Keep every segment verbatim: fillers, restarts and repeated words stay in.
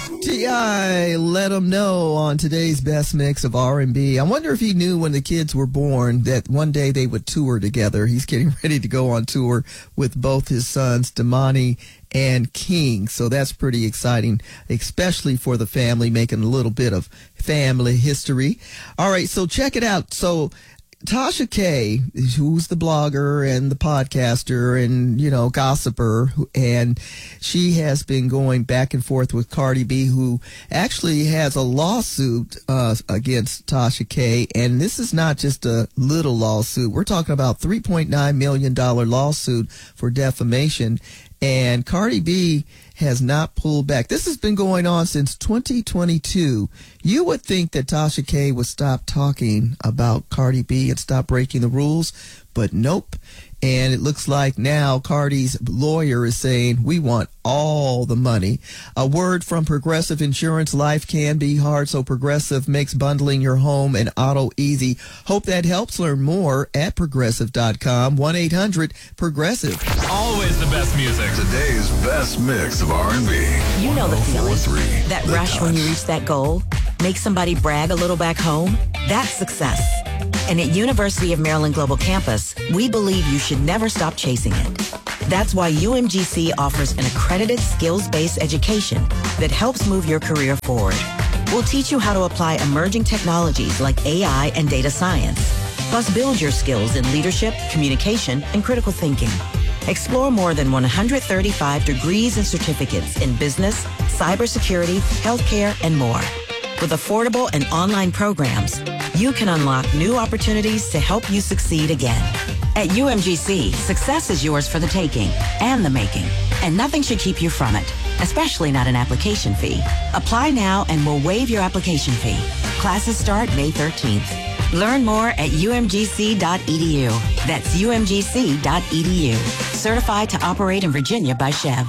T I let them know on today's best mix of R and B. I wonder if he knew when the kids were born that one day they would tour together. He's getting ready to go on tour with both his sons, Damani and King. So that's pretty exciting, especially for the family, making a little bit of family history. All right, so check it out. So Tasha K, who's the blogger and the podcaster and, you know, gossiper, and she has been going back and forth with Cardi B, who actually has a lawsuit uh, against Tasha K. And this is not just a little lawsuit. We're talking about three point nine million dollars lawsuit for defamation. And Cardi B has not pulled back. This has been going on since twenty twenty-two. You would think that Tasha K would stop talking about Cardi B and stop breaking the rules, but nope. And it looks like now Cardi's lawyer is saying, we want all the money. A word from Progressive Insurance: life can be hard, so Progressive makes bundling your home and auto easy. Hope that helps. Learn more at progressive dot com. one eight hundred progressive. Always the best music. Today's best mix of R and B. You know the feeling. That The rush touch. when you reach that goal. Make somebody brag a little back home. That's success. And at University of Maryland Global Campus, we believe you should never stop chasing it. That's why U M G C offers an accredited skills-based education that helps move your career forward. We'll teach you how to apply emerging technologies like A I and data science, plus build your skills in leadership, communication, and critical thinking. Explore more than one hundred thirty-five degrees and certificates in business, cybersecurity, healthcare, and more. With affordable and online programs, you can unlock new opportunities to help you succeed again. At U M G C, success is yours for the taking and the making, and nothing should keep you from it, especially not an application fee. Apply now and we'll waive your application fee. Classes start May thirteenth. Learn more at U M G C dot E D U. That's U M G C dot E D U. Certified to operate in Virginia by Chev.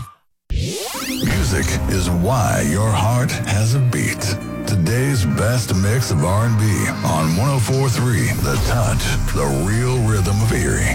Music is why your heart has a beat. Today's best mix of R and B on one oh four point three The Touch, the real rhythm of Erie.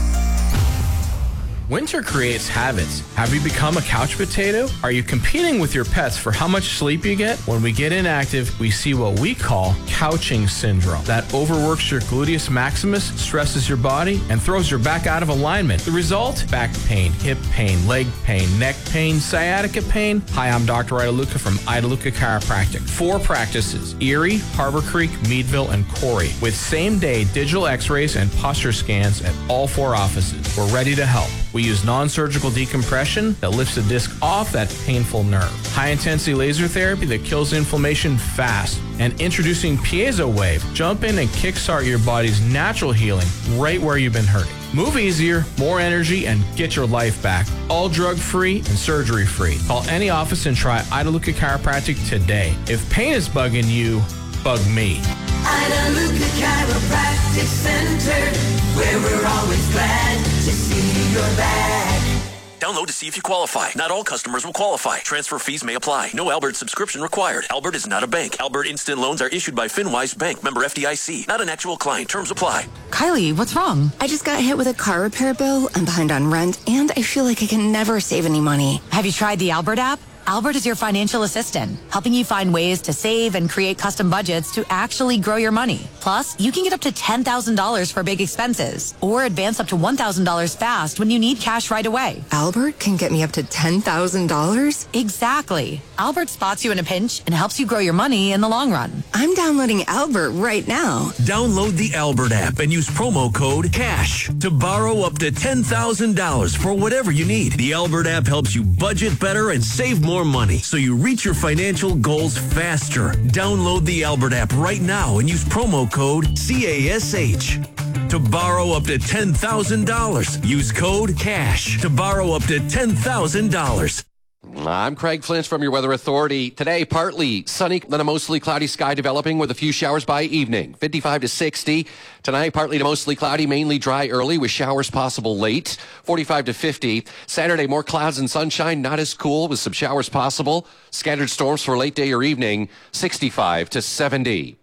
Winter creates habits. Have you become a couch potato? Are you competing with your pets for how much sleep you get? When we get inactive, we see what we call couching syndrome. That overworks your gluteus maximus, stresses your body, and throws your back out of alignment. The result? Back pain, hip pain, leg pain, neck pain, sciatica pain. Hi, I'm Doctor Idaluca from Idaluca Chiropractic. Four practices: Erie, Harbor Creek, Meadville, and Corey, with same-day digital x-rays and posture scans at all four offices. We're ready to help. We use non-surgical decompression that lifts the disc off that painful nerve. High-intensity laser therapy that kills inflammation fast. And introducing Piezo Wave. Jump in and kickstart your body's natural healing right where you've been hurting. Move easier, more energy, and get your life back. All drug-free and surgery-free. Call any office and try Idaluca Chiropractic today. If pain is bugging you, bug me. Idaluca Chiropractic Center, where we're always glad to see you're back. Download to see if you qualify. Not all customers will qualify. Transfer fees may apply. No Albert subscription required. Albert is not a bank. Albert Instant Loans are issued by FinWise Bank, member F D I C. Not an actual client. Terms apply. Kylie, what's wrong? I just got hit with a car repair bill. I'm behind on rent, and I feel like I can never save any money. Have you tried the Albert app? Albert is your financial assistant, helping you find ways to save and create custom budgets to actually grow your money. Plus, you can get up to ten thousand dollars for big expenses or advance up to one thousand dollars fast when you need cash right away. Albert can get me up to ten thousand dollars? Exactly. Albert spots you in a pinch and helps you grow your money in the long run. I'm downloading Albert right now. Download the Albert app and use promo code CASH to borrow up to ten thousand dollars for whatever you need. The Albert app helps you budget better and save more money so you reach your financial goals faster. Download the Albert app right now and use promo code C A S H to borrow up to ten thousand dollars. Use code CASH to borrow up to ten thousand dollars. I'm Craig Flint from your Weather Authority. Today, partly sunny, then a mostly cloudy sky developing with a few showers by evening. fifty-five to sixty. Tonight, partly to mostly cloudy, mainly dry early with showers possible late. forty-five to fifty. Saturday, more clouds and sunshine, not as cool with some showers possible. Scattered storms for late day or evening. sixty-five to seventy.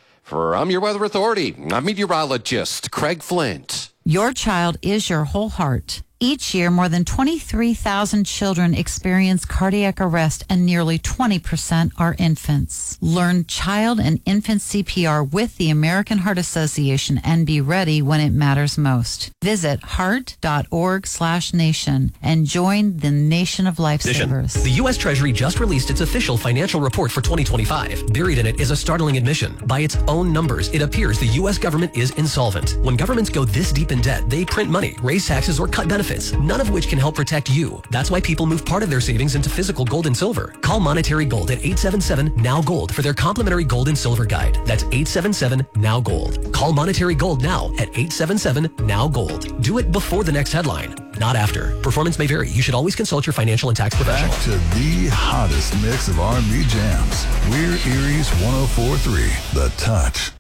From your Weather Authority, I'm meteorologist Craig Flint. Your child is your whole heart. Each year, more than twenty-three thousand children experience cardiac arrest and nearly twenty percent are infants. Learn child and infant C P R with the American Heart Association and be ready when it matters most. Visit heart.org slash nation and join the nation of lifesavers. The U S Treasury just released its official financial report for twenty twenty-five. Buried in it is a startling admission. By its own numbers, it appears the U S government is insolvent. When governments go this deep in debt, they print money, raise taxes, or cut benefits, none of which can help protect you. That's why people move part of their savings into physical gold and silver. Call Monetary Gold at eight seven seven, N O W, GOLD for their complimentary gold and silver guide. That's eight seven seven, N O W, GOLD. Call Monetary Gold now at eight seven seven, N O W, GOLD. Do it before the next headline, not after. Performance may vary. You should always consult your financial and tax professional. Back to the hottest mix of R and B jams. We're Erie's one oh four point three, The Touch.